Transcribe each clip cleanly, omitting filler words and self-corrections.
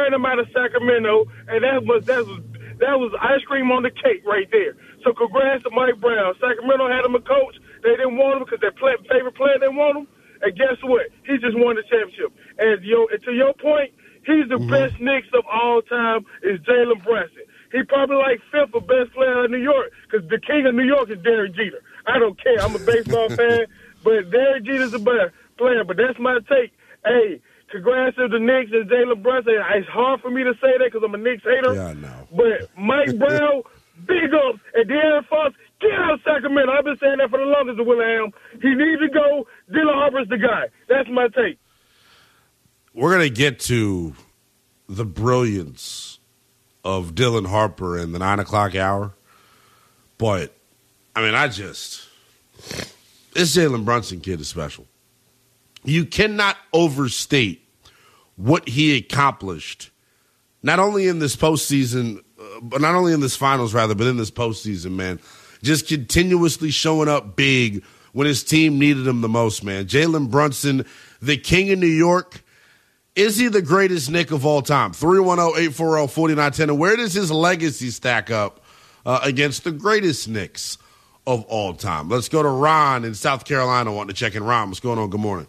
ran him out of Sacramento, and that was ice cream on the cake right there. So congrats to Mike Brown. Sacramento had him a coach. They didn't want him because their favorite player didn't want him. And guess what? He just won the championship. And to your point, he's the best Knicks of all time is Jalen Brunson. He probably like fifth or best player in New York because the king of New York is Derek Jeter. I don't care. I'm a baseball fan, but Derek Jeter's the better player. But that's my take. Hey, congrats to the Knicks and Jalen Brunson. It's hard for me to say that because I'm a Knicks hater. Yeah, I know. But Mike Brown, big ups. And De'Aaron Fox, get out of Sacramento. I've been saying that for the longest of Willingham. He needs to go. Dylan Harper's the guy. That's my take. We're going to get to the brilliance of Dylan Harper in the 9 o'clock hour. But, I mean, this Jalen Brunson kid is special. You cannot overstate what he accomplished, not only in this postseason, but not only in this finals, rather, but in this postseason, man. Just continuously showing up big when his team needed him the most, man. Jalen Brunson, the king of New York. Is he the greatest Knick of all time? 310-840-4910. And where does his legacy stack up against the greatest Knicks of all time? Let's go to Ron in South Carolina wanting to check in. Ron, what's going on? Good morning.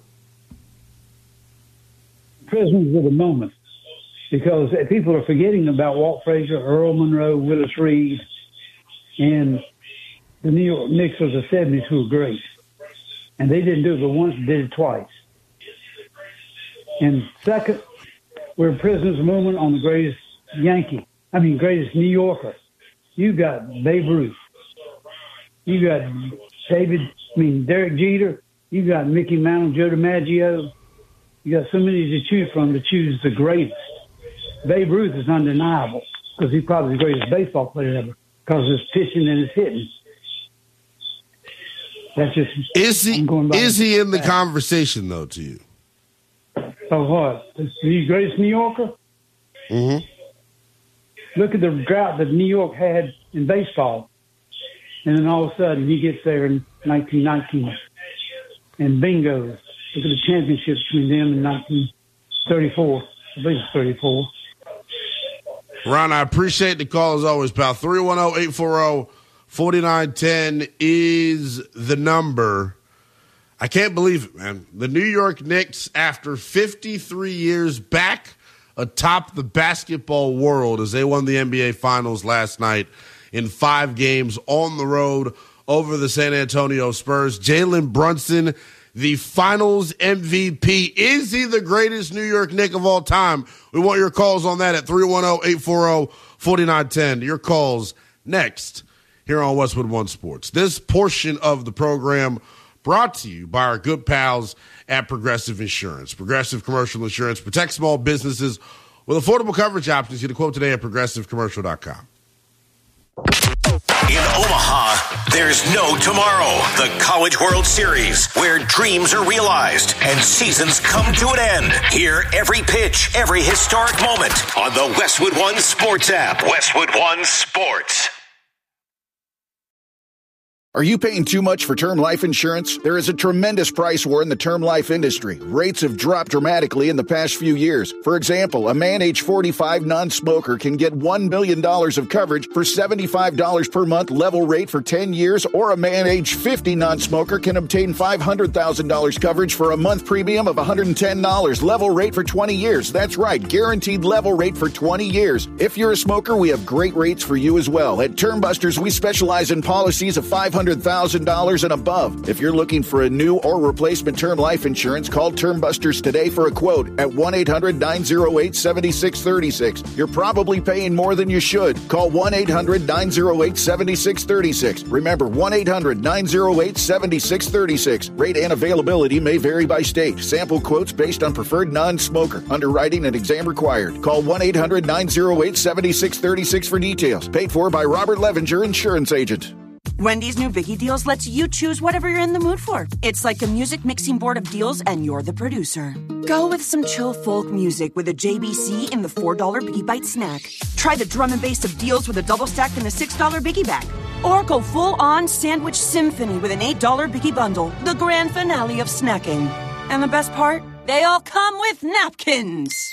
Prisoners of the moment, because people are forgetting about Walt Frazier, Earl Monroe, Willis Reed, and the New York Knicks of the 70s who were great. And they didn't do it but once, did it twice. And second, we're prisoners of the moment on the greatest greatest New Yorker. You got Babe Ruth. You got Derek Jeter. You got Mickey Mantle, Joe DiMaggio. You got so many to choose from to choose the greatest. Babe Ruth is undeniable because he's probably the greatest baseball player ever because of his pitching and his hitting. That's just is he in the conversation though to you? Oh, what? Is he the greatest New Yorker? Mm-hmm. Look at the drought that New York had in baseball, and then all of a sudden he gets there in 1919, and bingo. Look at the championship between them in 1934. I believe it's 34. Ron, I appreciate the call as always, pal. 310-840-4910 is the number. I can't believe it, man. The New York Knicks, after 53 years, back atop the basketball world as they won the NBA Finals last night in 5 games on the road over the San Antonio Spurs. Jalen Brunson, the Finals MVP. Is he the greatest New York Knick of all time? We want your calls on that at 310-840-4910. Your calls next here on Westwood One Sports. This portion of the program brought to you by our good pals at Progressive Insurance. Progressive Commercial Insurance protects small businesses with affordable coverage options. Get a quote today at progressivecommercial.com. In Omaha, there's no tomorrow. The College World Series, where dreams are realized and seasons come to an end. Hear every pitch, every historic moment on the Westwood One Sports app. Westwood One Sports. Are you paying too much for term life insurance? There is a tremendous price war in the term life industry. Rates have dropped dramatically in the past few years. For example, a man age 45 non-smoker can get $1 million of coverage for $75 per month level rate for 10 years, or a man age 50 non-smoker can obtain $500,000 coverage for a month premium of $110 level rate for 20 years. That's right, guaranteed level rate for 20 years. If you're a smoker, we have great rates for you as well. At Term Busters, we specialize in policies of $500,000 and above. If you're looking for a new or replacement term life insurance, call Term Busters today for a quote at 1-800-908-7636. You're probably paying more than you should. Call 1-800-908-7636. Remember, 1-800-908-7636. Rate and availability may vary by state. Sample quotes based on preferred non-smoker. Underwriting and exam required. Call 1-800-908-7636 for details. Paid for by Robert Levinger, insurance agent. Wendy's new Biggie Deals lets you choose whatever you're in the mood for. It's like a music mixing board of deals, and you're the producer. Go with some chill folk music with a JBC in the $4 Biggie Bite snack. Try the drum and bass of deals with a double stack in the $6 Biggie Bag. Or go full-on sandwich symphony with an $8 Biggie Bundle, the grand finale of snacking. And the best part? They all come with napkins.